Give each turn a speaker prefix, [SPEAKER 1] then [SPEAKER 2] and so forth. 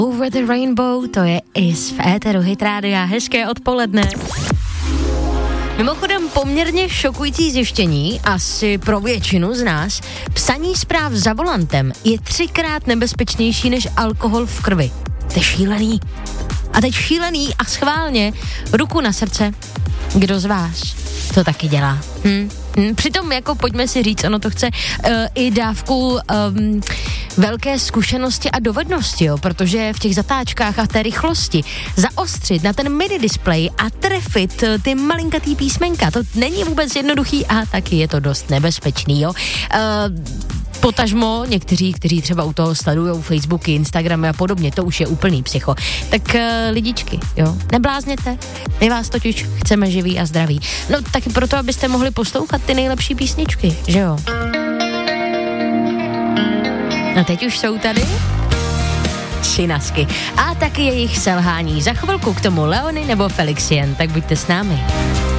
[SPEAKER 1] Over the Rainbow, to je Is v éteru Hit Rádia. Hezké odpoledne. Mimochodem poměrně šokující zjištění, asi pro většinu z nás, psaní zpráv za volantem je 3krát nebezpečnější než alkohol v krvi. To je šílený. A teď šílený a schválně, ruku na srdce, kdo z vás to taky dělá? Přitom jako pojďme si říct, ono to chce i dávku velké zkušenosti a dovednosti, jo, protože v těch zatáčkách a té rychlosti zaostřit na ten mini display a trefit ty malinkatý písmenka, to není vůbec jednoduchý a taky je to dost nebezpečný, jo. Potažmo někteří, kteří třeba u toho sledujou Facebooky, Instagramy a podobně, to už je úplný psycho. Tak lidičky, jo, neblázněte, my vás totiž chceme živý a zdravý. No taky proto, abyste mohli poslouchat ty nejlepší písničky, že jo? A teď už jsou tady Činasky a taky jejich selhání. Za chvilku k tomu Leony nebo Felixien, tak buďte s námi.